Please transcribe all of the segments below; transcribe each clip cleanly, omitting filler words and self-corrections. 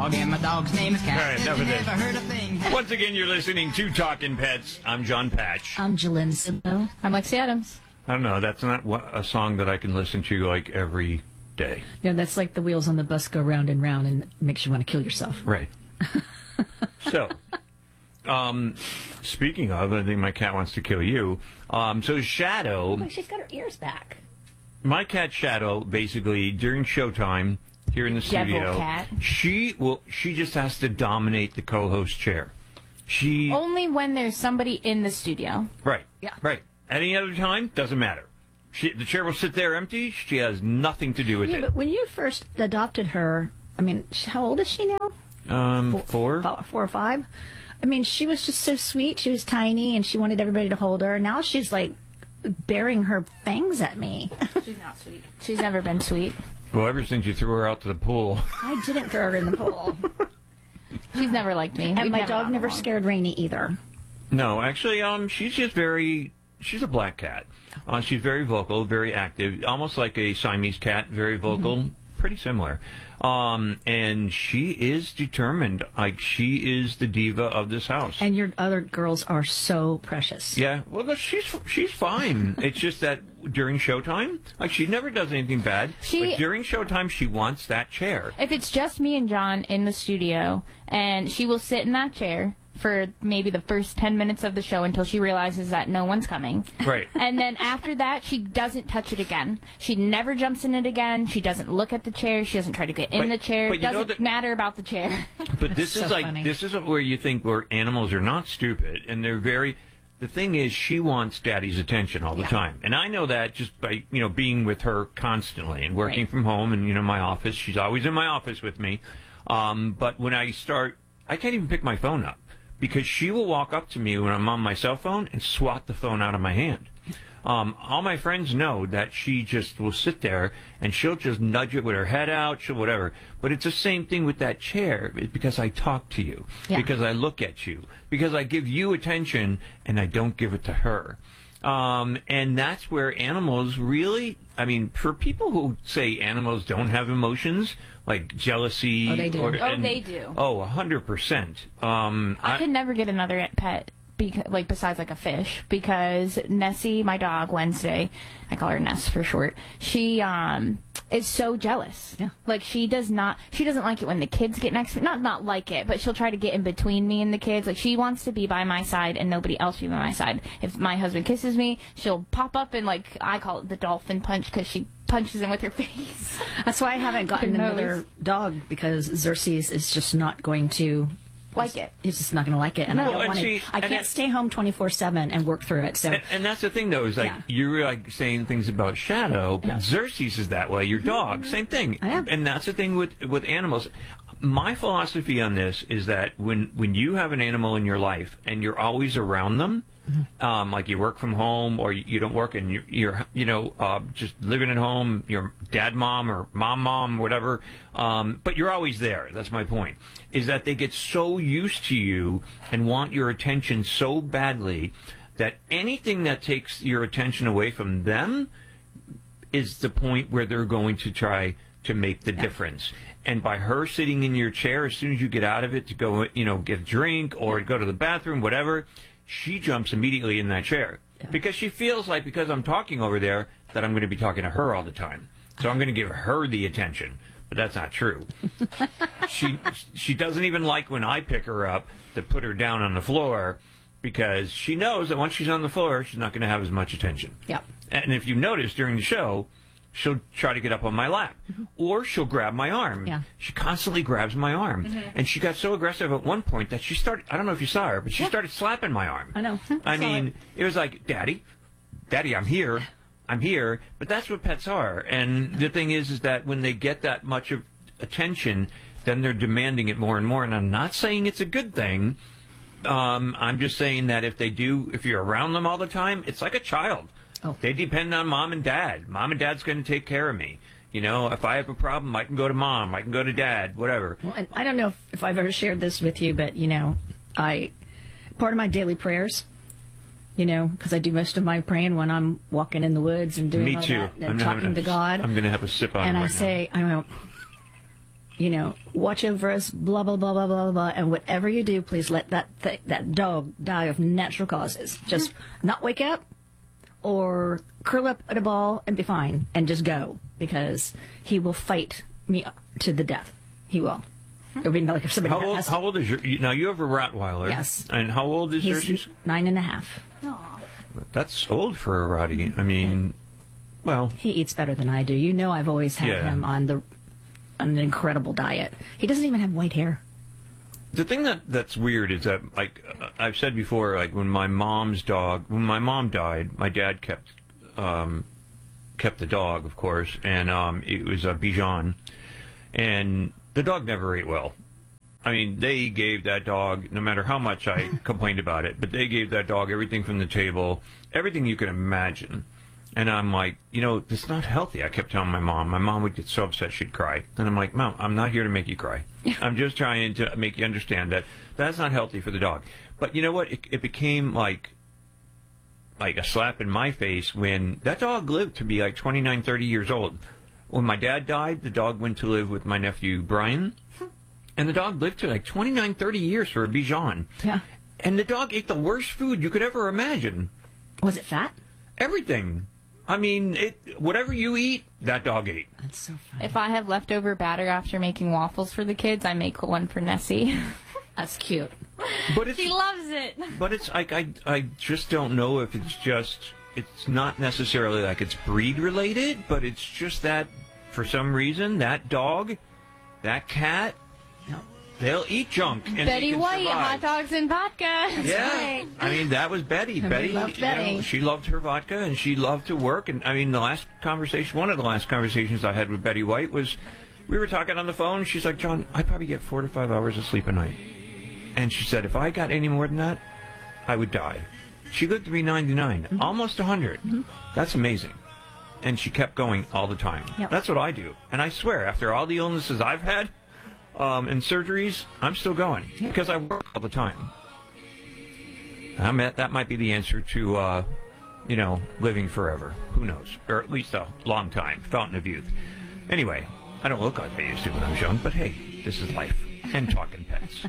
dog, and my dog's name is Cat. All right, enough of this. Never heard a thing. Once again, you're listening to Talking Pets. I'm John Patch. I'm Jalynn Simbo. I'm Lexi Adams. I don't know. That's not a song that I can listen to like every day. Yeah, that's like the wheels on the bus go round and round and makes you want to kill yourself. Right. So, speaking of, I think my cat wants to kill you. So Shadow, Oh, she's got her ears back. my cat Shadow, basically during showtime here in the Devil studio, cat. she just has to dominate the co-host chair. She Only when there's somebody in the studio. right, Yeah. right. Any other time doesn't matter. The chair will sit there empty. She has nothing to do with Yeah, it. but when you first adopted her, I mean, how old is she now? 4. 4 or 5? I mean, she was just so sweet. She was tiny, and she wanted everybody to hold her. Now she's like baring her fangs at me. She's not sweet. She's never been sweet. Well, ever since you threw her out to the pool. I didn't throw her in the pool. She's never liked me. And We've my dog gotten never along. scared Rainey either. No, actually, she's just she's a black cat. She's very vocal, very active, almost like a Siamese cat, very vocal, pretty similar. And she is determined. Like, she is the diva of this house. And your other girls are so precious. Yeah, well, she's fine. It's just that during showtime, like, she never does anything bad. But during showtime, she wants that chair. If it's just me and John in the studio, and she will sit in that chair for maybe the first 10 minutes of the show until she realizes that no one's coming. Right. And then after that, she doesn't touch it again. She never jumps in it again. She doesn't look at the chair. She doesn't try to get in the chair. but It you know doesn't that- matter about the chair. But this so is like funny. this is where you think where animals are not stupid and they're very. The thing is, she wants daddy's attention all the time, and I know that just by being with her constantly and working from home and my office. She's always in my office with me. But when I can't even pick my phone up because she will walk up to me when I'm on my cell phone and swat the phone out of my hand. All my friends know that she just will sit there and she'll just nudge it with her head out, she'll whatever. But it's the same thing with that chair. It's because I talk to you, because I look at you, because I give you attention and I don't give it to her. And that's where animals really, I mean, for people who say animals don't have emotions, like jealousy. Oh, they do. They do. Oh, 100%. I could never get another pet, besides like a fish, because Nessie, my dog, Wednesday, I call her Ness for short, she is so jealous. Yeah. Like, she doesn't like it when the kids get next to me. Not like it, but she'll try to get in between me and the kids. Like, she wants to be by my side and nobody else be by my side. If my husband kisses me, she'll pop up and, like, I call it the dolphin punch because she punches him with her face. That's why I haven't gotten Her nose. another dog, because Xerxes is just not going to Like it. He's just not going to like it, and I No, don't and want see, to. I and can't stay home 24/7 and work through it. So And that's the thing, though, is like you're like saying things about Shadow, but Xerxes is that way. Your dog, same thing. I am. And that's the thing with animals. My philosophy on this is that when you have an animal in your life and you're always around them, like you work from home or you don't work and you're just living at home, your dad, mom, or mom, whatever, but you're always there. That's my point. Is that they get so used to you and want your attention so badly that anything that takes your attention away from them is the point where they're going to try to make the difference. And by her sitting in your chair, as soon as you get out of it to go, get a drink or go to the bathroom, whatever, she jumps immediately in that chair. Because she feels like, because I'm talking over there, that I'm going to be talking to her all the time. So I'm going to give her the attention. But that's not true. She doesn't even like when I pick her up to put her down on the floor, because she knows that once she's on the floor, she's not going to have as much attention. Yep. And if you notice during the show, she'll try to get up on my lap, or she'll grab my arm. Yeah. She constantly grabs my arm. And she got so aggressive at one point that she started, I don't know if you saw her, but she started slapping my arm. I know. I Saw mean, it was like, Daddy, I'm here. But that's what pets are. And the thing is that when they get that much of attention, then they're demanding it more and more. And I'm not saying it's a good thing. I'm just saying that if you're around them all the time, it's like a child. Oh. They depend on mom and dad. Mom and dad's going to take care of me. If I have a problem, I can go to mom, I can go to dad, whatever. Well, and I don't know if I've ever shared this with you, but part of my daily prayers, because I do most of my praying when I'm walking in the woods and doing Me all too. that and talking to God. I'm going to have a sip on it and right I say, I watch over us, blah, blah, blah, blah, blah, blah. And whatever you do, please let that dog die of natural causes. Just not wake up or curl up in a ball and be fine and just go, because he will fight me to the death. He will. It would be like if somebody How old is now you have a Rottweiler. Yes. And how old is yours? He's 9.5. That's old for a Rottie. I mean, well. He eats better than I do. I've always had him on an incredible diet. He doesn't even have white hair. The thing that's weird is that, like I've said before, like when my mom died, my dad kept the dog, of course, and it was a Bichon, and the dog never ate well. I mean, they gave that dog, no matter how much I complained about it, but they gave that dog everything from the table, everything you could imagine. And I'm like, this is not healthy. I kept telling my mom. My mom would get so upset she'd cry. And I'm like, Mom, I'm not here to make you cry. I'm just trying to make you understand that that's not healthy for the dog. But you know what? It became like a slap in my face when that dog lived to be like 29, 30 years old. When my dad died, the dog went to live with my nephew, Brian. And the dog lived to like 29, 30 years for a Bichon. Yeah. And the dog ate the worst food you could ever imagine. Was it fat? Everything. I mean, whatever you eat, that dog ate. That's so funny. If I have leftover batter after making waffles for the kids, I make one for Nessie. That's cute. But She loves it. But it's like, I just don't know if it's not necessarily like it's breed related, but it's just that for some reason, that dog, that cat, they'll eat junk. And Betty White, survive. hot dogs and vodka. Yeah, I mean, that was Betty. Betty loved Betty. she loved her vodka, and she loved to work. And I mean, one of the last conversations I had with Betty White was, we were talking on the phone. She's like, John, I probably get 4 to 5 hours of sleep a night. And she said, if I got any more than that, I would die. She lived to be 99, almost 100. That's amazing. And she kept going all the time. Yep. That's what I do. And I swear, after all the illnesses I've had, and surgeries, I'm still going because I work all the time. That might be the answer to, living forever. Who knows? Or at least a long time. Fountain of youth. Anyway, I don't look like I used to when I was young, but hey, this is life. And talking pets.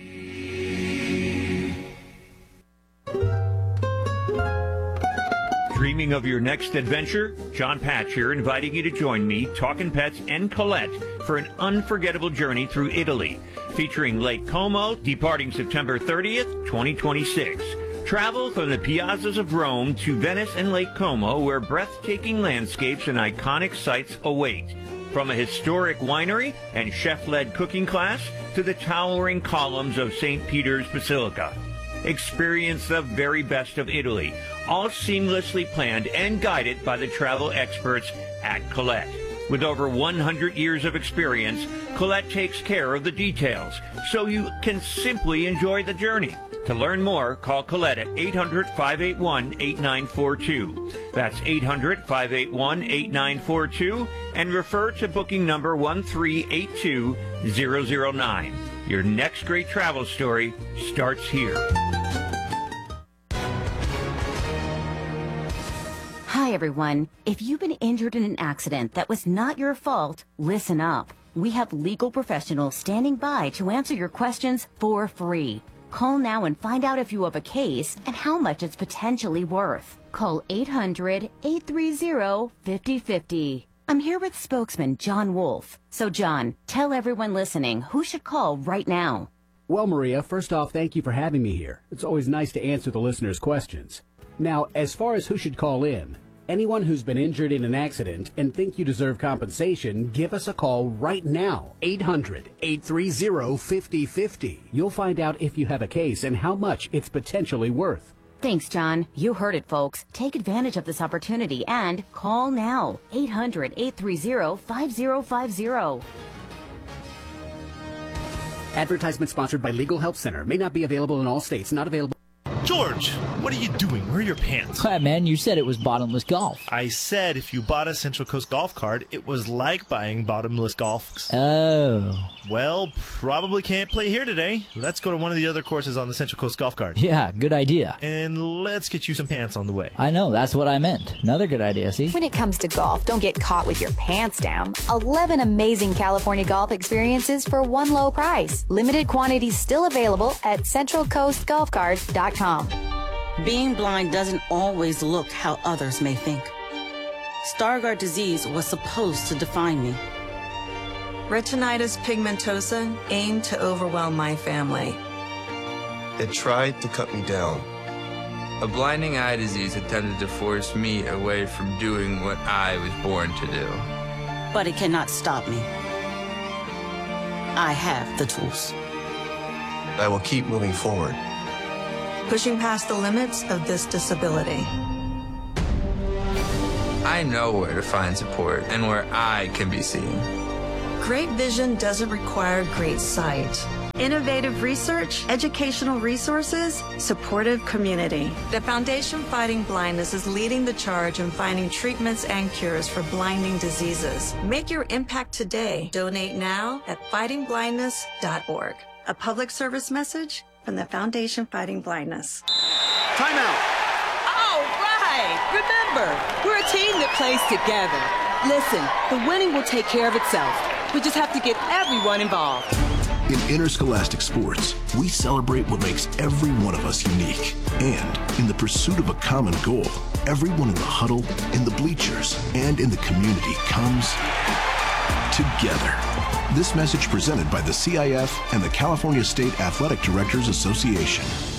Dreaming of your next adventure? John Patch here, inviting you to join me, Talkin' Pets, and Colette for an unforgettable journey through Italy, featuring Lake Como, departing September 30th, 2026. Travel from the piazzas of Rome to Venice and Lake Como, where breathtaking landscapes and iconic sights await. From a historic winery and chef-led cooking class to the towering columns of St. Peter's Basilica. Experience the very best of Italy, all seamlessly planned and guided by the travel experts at Colette. With over 100 years of experience, Colette takes care of the details, so you can simply enjoy the journey. To learn more, call Colette at 800-581-8942. That's 800-581-8942, and refer to booking number 1382009. Your next great travel story starts here. Hi, everyone. If you've been injured in an accident that was not your fault, listen up. We have legal professionals standing by to answer your questions for free. Call now and find out if you have a case and how much it's potentially worth. Call 800-830-5050. I'm here with spokesman John Wolf. So, John, tell everyone listening who should call right now. Well, Maria, first off, thank you for having me here. It's always nice to answer the listeners' questions. Now, as far as who should call in, anyone who's been injured in an accident and think you deserve compensation, give us a call right now. 800-830-5050. You'll find out if you have a case and how much it's potentially worth. Thanks, John. You heard it, folks. Take advantage of this opportunity and call now. 800-830-5050. Advertisement sponsored by Legal Help Center. May not be available in all states. Not available. George, what are you doing? Where are your pants? Hi, man, you said it was bottomless golf. I said if you bought a Central Coast golf card, it was like buying bottomless golf. Oh. Well, probably can't play here today. Let's go to one of the other courses on the Central Coast golf card. Yeah, good idea. And let's get you some pants on the way. I know, that's what I meant. Another good idea, see? When it comes to golf, don't get caught with your pants down. 11 amazing California golf experiences for one low price. Limited quantities still available at CentralCoastGolfCards.com. Being blind doesn't always look how others may think. Stargardt disease was supposed to define me. Retinitis pigmentosa aimed to overwhelm my family. It tried to cut me down. A blinding eye disease attempted to force me away from doing what I was born to do. But it cannot stop me. I have the tools. I will keep moving forward. Pushing past the limits of this disability. I know where to find support and where I can be seen. Great vision doesn't require great sight. Innovative research, educational resources, supportive community. The Foundation Fighting Blindness is leading the charge in finding treatments and cures for blinding diseases. Make your impact today. Donate now at fightingblindness.org. A public service message from the Foundation Fighting Blindness. Time out. All right. Remember, we're a team that plays together. Listen, the winning will take care of itself. We just have to get everyone involved. In interscholastic sports, we celebrate what makes every one of us unique. And in the pursuit of a common goal, everyone in the huddle, in the bleachers, and in the community comes together. This message presented by the CIF and the California State Athletic Directors Association.